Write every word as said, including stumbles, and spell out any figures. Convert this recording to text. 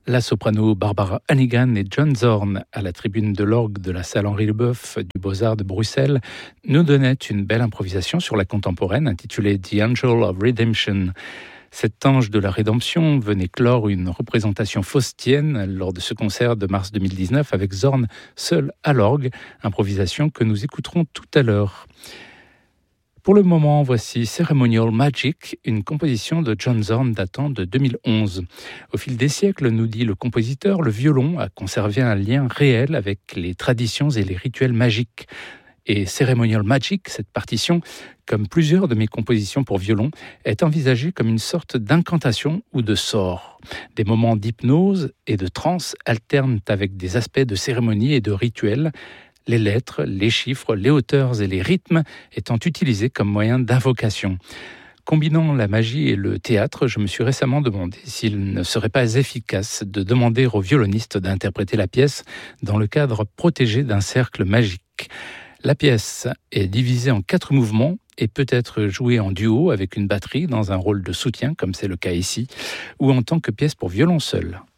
La soprano Barbara Hannigan et John Zorn, à la tribune de l'orgue de la salle Henri Leboeuf du Beaux-Arts de Bruxelles, nous donnaient une belle improvisation sur la contemporaine intitulée The Angel of Redemption. Cet ange de la rédemption venait clore une représentation faustienne lors de ce concert de mars deux mille dix-neuf avec Zorn seul à l'orgue, improvisation que nous écouterons tout à l'heure. Pour le moment, voici Ceremonial Magic, une composition de John Zorn datant de deux mille onze. Au fil des siècles, nous dit le compositeur, le violon a conservé un lien réel avec les traditions et les rituels magiques. Et Ceremonial Magic, cette partition, comme plusieurs de mes compositions pour violon, est envisagée comme une sorte d'incantation ou de sort. Des moments d'hypnose et de transe alternent avec des aspects de cérémonie et de rituels, les lettres, les chiffres, les hauteurs et les rythmes étant utilisés comme moyen d'invocation. Combinant la magie et le théâtre, je me suis récemment demandé s'il ne serait pas efficace de demander au violoniste d'interpréter la pièce dans le cadre protégé d'un cercle magique. La pièce est divisée en quatre mouvements et peut être jouée en duo avec une batterie dans un rôle de soutien, comme c'est le cas ici, ou en tant que pièce pour violon seul.